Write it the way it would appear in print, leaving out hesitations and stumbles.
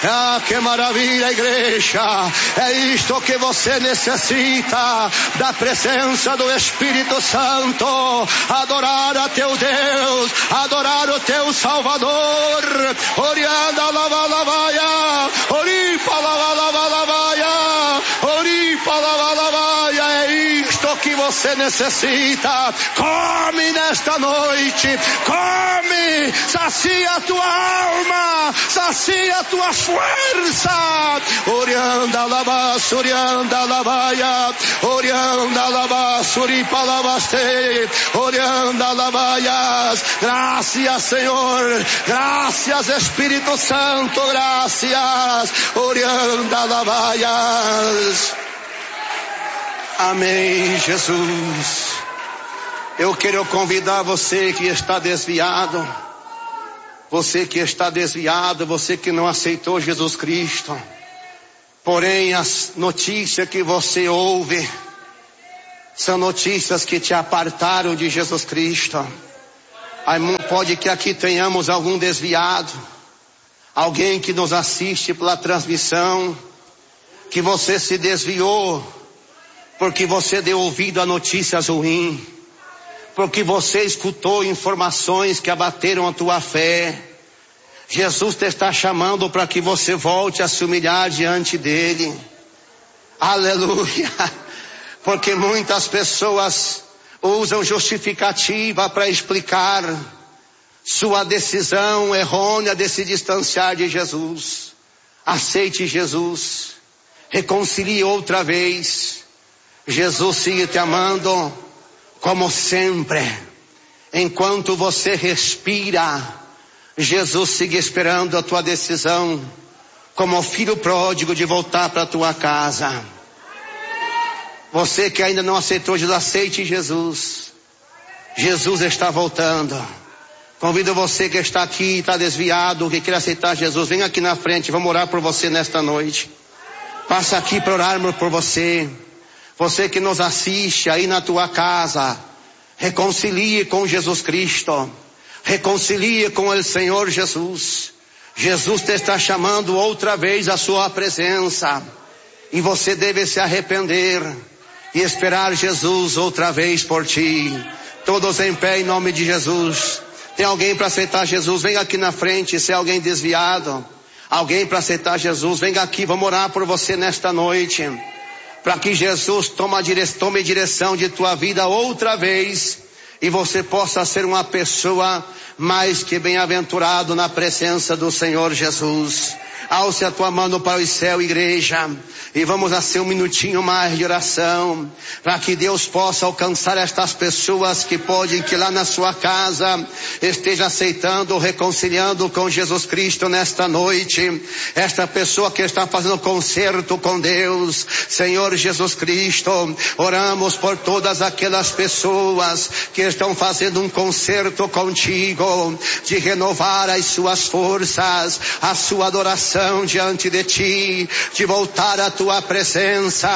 Ah, que maravilha, igreja. É isto que você necessita, da presença do Espírito Santo. Adorar a teu Deus, adorar o teu Salvador. Orianda lava lavaia, oripa lava lava lavaia, oripa lava lavaia. É isto que você necessita. Come nesta noite, come, sacia a tua alma, sacia a tua força. Orianda lava, surianda lavaia, orianda lava, suripa lavaste, orianda lavaias. Graças, Senhor, graças, Espírito Santo, graças. Orianda lavaias. Amém, Jesus. Eu quero convidar você que está desviado, você que está desviado, você que não aceitou Jesus Cristo, porém as notícias que você ouve são notícias que te apartaram de Jesus Cristo. Pode que aqui tenhamos algum desviado, alguém que nos assiste pela transmissão, que você se desviou porque você deu ouvido a notícias ruins, porque você escutou informações que abateram a tua fé. Jesus te está chamando para que você volte a se humilhar diante dele. Aleluia. Porque muitas pessoas usam justificativa para explicar sua decisão errônea de se distanciar de Jesus. Aceite Jesus, reconcilie outra vez. Jesus sigue te amando como sempre. Enquanto você respira, Jesus sigue esperando a tua decisão, como filho pródigo, de voltar para a tua casa. Você que ainda não aceitou Jesus, aceite Jesus. Jesus está voltando. Convido você que está aqui, está desviado, que quer aceitar Jesus, venha aqui na frente, vamos orar por você nesta noite. Passa aqui para orarmos por você. Você que nos assiste aí na tua casa, reconcilie com Jesus Cristo, reconcilie com o Senhor Jesus. Jesus te está chamando outra vez à sua presença, e você deve se arrepender e esperar Jesus outra vez por ti. Todos em pé em nome de Jesus. Tem alguém para aceitar Jesus? Venha aqui na frente. Se é alguém desviado, alguém para aceitar Jesus, venha aqui, vamos orar por você nesta noite, para que Jesus tome direção de tua vida outra vez, e você possa ser uma pessoa mais que bem-aventurado na presença do Senhor Jesus. Alce a tua mão para o céu, igreja, e vamos a ser um minutinho mais de oração, para que Deus possa alcançar estas pessoas que podem, que lá na sua casa esteja aceitando, reconciliando com Jesus Cristo nesta noite. Esta pessoa que está fazendo concerto com Deus, Senhor Jesus Cristo, oramos por todas aquelas pessoas que estão fazendo um concerto contigo, de renovar as suas forças, a sua adoração diante de ti, de voltar à tua presença.